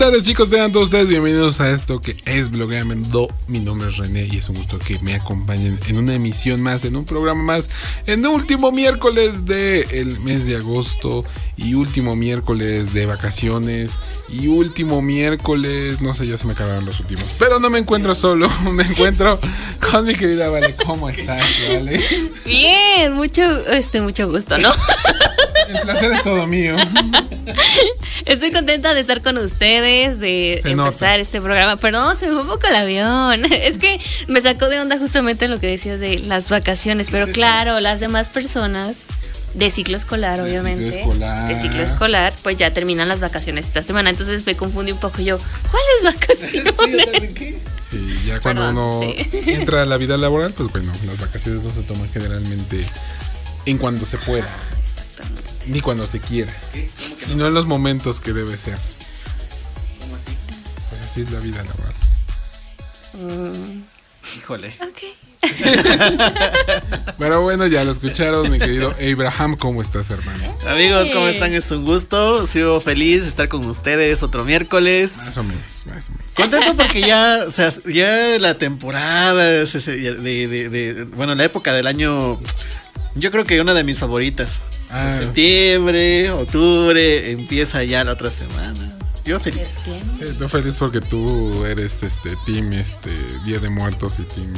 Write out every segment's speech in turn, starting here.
Buenas tardes, chicos, tengan todos ustedes bienvenidos a esto que es Blogueando. Mi nombre es René y es un gusto que me acompañen en una emisión más, en un programa más, en el último miércoles del mes de agosto y último miércoles de vacaciones y último miércoles, no sé, ya se me acabaron los últimos, pero no me encuentro solo, me encuentro con mi querida Vale. ¿Cómo estás, Vale? Bien, mucho gusto, ¿no? El placer es todo mío. Estoy contenta de estar con ustedes, de empezar este programa. Perdón, se me fue un poco el avión. Es que me sacó de onda justamente lo que decías de las vacaciones. Pero claro, las demás personas de ciclo escolar, obviamente. De ciclo escolar, pues ya terminan las vacaciones esta semana. Entonces me confundí un poco yo. ¿Cuáles vacaciones? Sí, ya cuando uno entra a la vida laboral, pues bueno, las vacaciones no se toman generalmente en cuando se pueda. Ni cuando se quiera, sino en los momentos que debe ser. ¿Cómo así? Pues así es la vida laboral. Híjole. Ok. Pero bueno, ya lo escucharon, mi querido Abraham. ¿Cómo estás, hermano? Amigos, ¿cómo están? Es un gusto. Sigo feliz de estar con ustedes otro miércoles. Más o menos. Contento porque ya, o sea, ya la temporada, bueno, la época del año, yo creo que una de mis favoritas. Septiembre, octubre, empieza ya la otra semana. Yo feliz. Sí, estoy feliz porque tú eres team Día de Muertos y team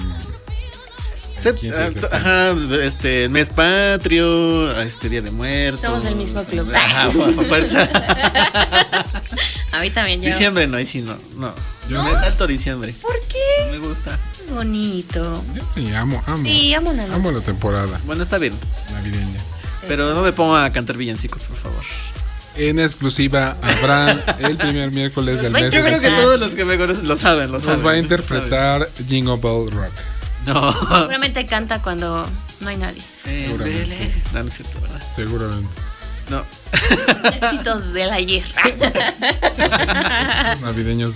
mes patrio, Día de Muertos. Somos del mismo club. Ajá, fuerza. A mí también. Diciembre no, ahí sí no. Yo me salto diciembre. ¿Por qué? No me gusta. Es bonito. Yo sí, amo la temporada. Bueno, está bien. Navideña. Pero no me pongo a cantar villancicos, por favor. En exclusiva, habrá el primer miércoles del mes. Yo creo que todos los que me conocen lo saben. Nos va a interpretar Jingle Bell Rock. No. Seguramente canta cuando no hay nadie. No es cierto, ¿verdad? Seguramente. No. Éxitos del ayer. Navideños